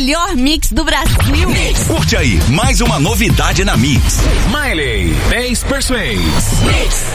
melhor mix do Brasil. Curte aí, mais uma novidade na Mix. Miley, Bass Persuade.